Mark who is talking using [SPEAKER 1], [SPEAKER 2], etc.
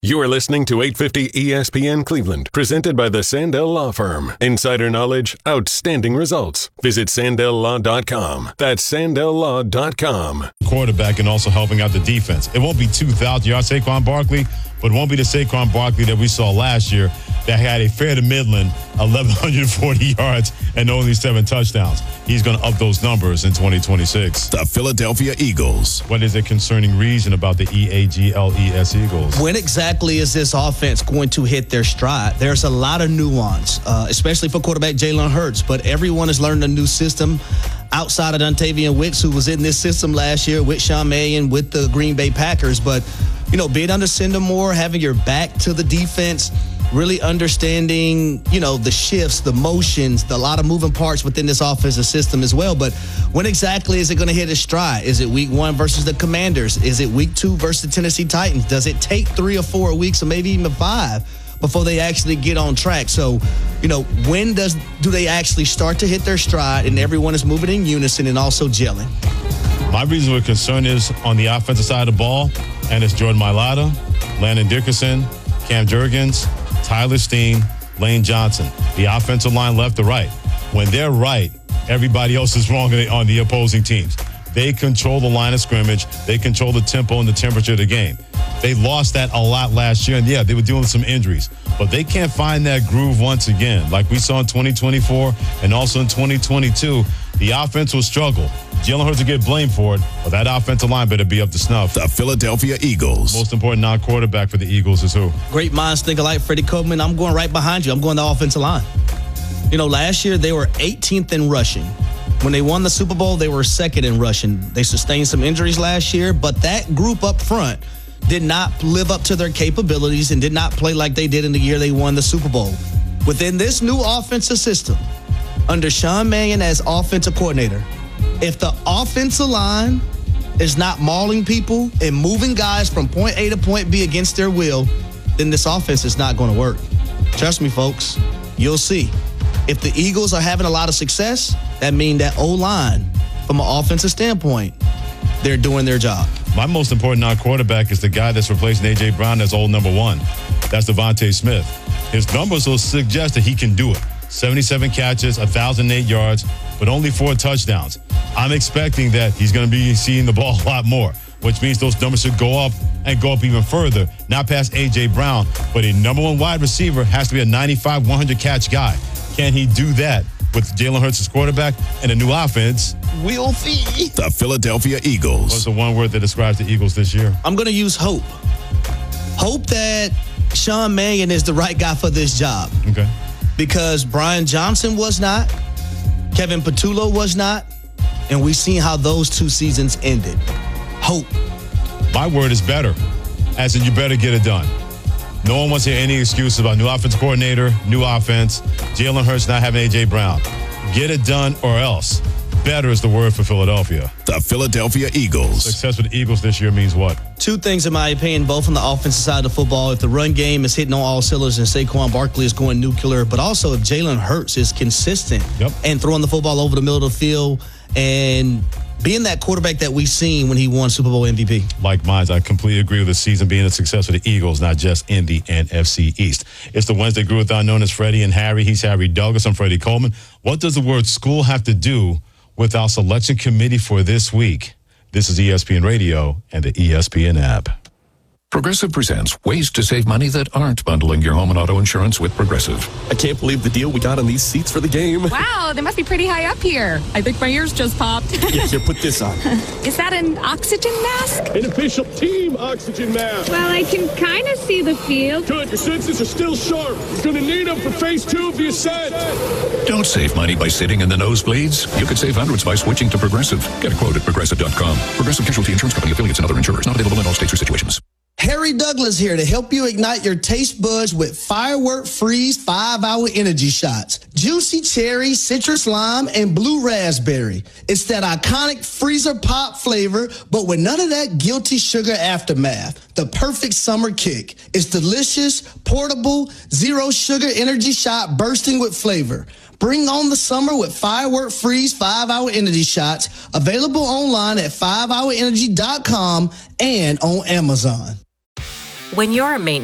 [SPEAKER 1] You are listening to 850 ESPN Cleveland, presented by the Sandell Law Firm. Insider knowledge, outstanding results. Visit SandellLaw.com. That's SandellLaw.com.
[SPEAKER 2] Quarterback and also helping out the defense. It won't be 2,000 yards Saquon Barkley, but it won't be the Saquon Barkley that we saw last year that had a fair to Midland 1,140 yards and only 7 touchdowns. He's going to up those numbers in 2026.
[SPEAKER 3] The Philadelphia Eagles.
[SPEAKER 2] What is a concerning reason about the EAGLES Eagles?
[SPEAKER 4] When exactly is this offense going to hit their stride? There's a lot of nuance, especially for quarterback Jalen Hurts, but everyone has learned a new system outside of Dontavian Wicks, who was in this system last year with Sean Mannion with the Green Bay Packers. But, you know, being under Sendamore, having your back to the defense, really understanding, you know, the shifts, the motions, a lot of moving parts within this offensive system as well. But when exactly is it going to hit its stride? Is it week 1 versus the Commanders? Is it week 2 versus the Tennessee Titans? Does it take 3 or 4 weeks or maybe even 5 before they actually get on track? So, you know, when do they actually start to hit their stride and everyone is moving in unison and also gelling?
[SPEAKER 2] My reason for concern is on the offensive side of the ball, and it's Jordan Mailata, Landon Dickerson, Cam Jurgens, Tyler Steen, Lane Johnson. The offensive line left to right. When they're right, everybody else is wrong on the opposing teams. They control the line of scrimmage. They control the tempo and the temperature of the game. They lost that a lot last year, and yeah, they were dealing with some injuries. But they can't find that groove once again. Like we saw in 2024 and also in 2022, the offense will struggle. Jalen Hurts will get blamed for it, but that offensive line better be up to snuff.
[SPEAKER 3] The Philadelphia Eagles.
[SPEAKER 2] Most important non-quarterback for the Eagles is who?
[SPEAKER 4] Great minds think alike. Freddie Coleman, I'm going right behind you. I'm going the offensive line. You know, last year they were 18th in rushing. When they won the Super Bowl, they were 2nd in rushing. They sustained some injuries last year, but that group up front did not live up to their capabilities and did not play like they did in the year they won the Super Bowl. Within this new offensive system, under Sean Mannion as offensive coordinator, if the offensive line is not mauling people and moving guys from point A to point B against their will, then this offense is not going to work. Trust me, folks, you'll see. If the Eagles are having a lot of success, that means that O-line, from an offensive standpoint, they're doing their job.
[SPEAKER 2] My most important non-quarterback is the guy that's replacing A.J. Brown as old number 1. That's Devontae Smith. His numbers will suggest that he can do it. 77 catches, 1,008 yards, but only 4 touchdowns. I'm expecting that he's going to be seeing the ball a lot more, which means those numbers should go up and go up even further. Not past A.J. Brown, but a number 1 wide receiver has to be a 95, 100 catch guy. Can he do that with Jalen Hurts as quarterback and a new offense?
[SPEAKER 4] We'll see.
[SPEAKER 3] The Philadelphia Eagles.
[SPEAKER 2] What's the one word that describes the Eagles this year?
[SPEAKER 4] I'm going to use hope. Hope that Sean Mannion is the right guy for this job.
[SPEAKER 2] Okay.
[SPEAKER 4] Because Brian Johnson was not, Kevin Patullo was not, and we've seen how those 2 seasons ended. Hope.
[SPEAKER 2] My word is better, as in you better get it done. No one wants to hear any excuses about new offensive coordinator, new offense, Jalen Hurts not having A.J. Brown. Get it done or else. Better is the word for Philadelphia.
[SPEAKER 3] The Philadelphia Eagles.
[SPEAKER 2] Success for the Eagles this year means what?
[SPEAKER 4] 2 things, in my opinion, both on the offensive side of the football. If the run game is hitting on all cylinders and Saquon Barkley is going nuclear, but also if Jalen Hurts is consistent and throwing the football over the middle of the field and being that quarterback that we've seen when he won Super Bowl MVP.
[SPEAKER 2] Like mine, I completely agree with the season being a success for the Eagles, not just in the NFC East. It's the Wednesday Groove-a-thon known as Freddie and Harry. He's Harry Douglas. I'm Freddie Coleman. What does the word school have to do with our selection committee for this week? This is ESPN Radio and the ESPN app.
[SPEAKER 5] Progressive presents ways to save money that aren't bundling your home and auto insurance with Progressive.
[SPEAKER 6] I can't believe the deal we got on these seats for the game.
[SPEAKER 7] Wow, they must be pretty high up here. I think my ears just popped.
[SPEAKER 6] Yeah, here, put this on.
[SPEAKER 7] Is that an oxygen mask?
[SPEAKER 8] An official team oxygen mask.
[SPEAKER 9] Well, I can kind of see the field.
[SPEAKER 8] Good, your senses are still sharp. He's going to need them for phase 2 of the ascent.
[SPEAKER 5] Don't save money by sitting in the nosebleeds. You could save hundreds by switching to Progressive. Get a quote at Progressive.com. Progressive Casualty Insurance Company, affiliates, and other insurers. Not available in all states or situations.
[SPEAKER 4] Harry Douglas here to help you ignite your taste buds with Firework Freeze 5-hour energy shots. Juicy cherry, citrus lime, and blue raspberry. It's that iconic freezer pop flavor, but with none of that guilty sugar aftermath. The perfect summer kick. It's delicious, portable, zero sugar energy shot bursting with flavor. Bring on the summer with Firework Freeze 5-hour energy shots. Available online at 5hourenergy.com and on Amazon.
[SPEAKER 10] When you're a maintenance